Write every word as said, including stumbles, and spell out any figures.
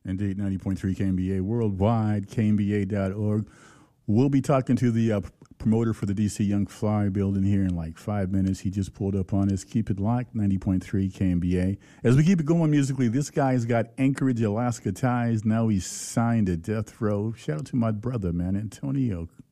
Indeed, ninety point three K M B A worldwide, K M B A dot org. We'll be talking to the uh, promoter for the D C Young Fly building here in like five minutes. He just pulled up on us. Keep it locked, ninety point three K M B A. As we keep it going musically, this guy's got Anchorage, Alaska ties. Now he's signed to Death Row. Shout out to my brother, man, Antonio.